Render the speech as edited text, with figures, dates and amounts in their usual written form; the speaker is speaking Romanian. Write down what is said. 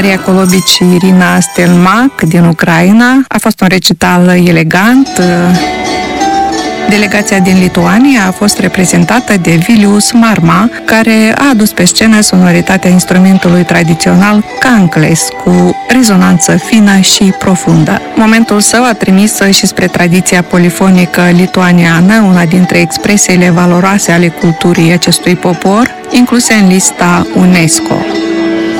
Maria Kolobici Irina Stelmac din Ucraina. A fost un recital elegant. Delegația din Lituania a fost reprezentată de Vilius Marma, care a adus pe scenă sonoritatea instrumentului tradițional kankles, cu rezonanță fină și profundă. Momentul său a trimis și spre tradiția polifonică lituaniană, una dintre expresiile valoroase ale culturii acestui popor, incluse în lista UNESCO.